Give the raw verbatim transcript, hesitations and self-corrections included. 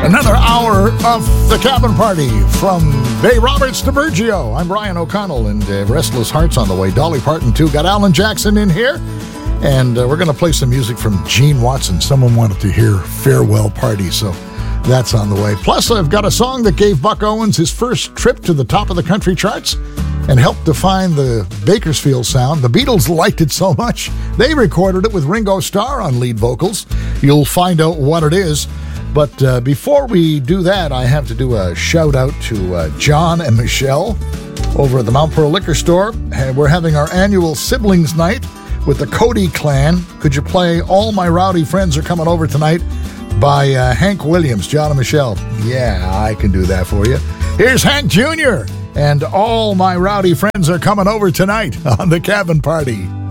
Another hour of the Cabin Party from Bay Roberts to Burgeo. I'm Brian O'Connell, and uh, Restless Hearts on the way. Dolly Parton, too. Got Alan Jackson in here, and uh, we're going to play some music from Gene Watson. Someone wanted to hear Farewell Party, so that's on the way. Plus, I've got a song that gave Buck Owens his first trip to the top of the country charts and helped define the Bakersfield sound. The Beatles liked it so much, they recorded it with Ringo Starr on lead vocals. You'll find out what it is. But uh, before we do that, I have to do a shout out to uh, John and Michelle over at the Mount Pearl Liquor Store. And we're having our annual siblings night with the Cody clan. Could you play All My Rowdy Friends Are Coming Over Tonight by uh, Hank Williams? John and Michelle. Yeah, I can do that for you. Here's Hank Junior and All My Rowdy Friends Are Coming Over Tonight on the Cabin Party.